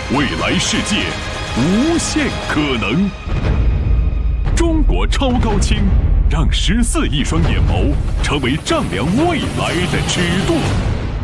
未来世界无限可能。中国超高清，让14亿双眼眸成为丈量未来的尺度。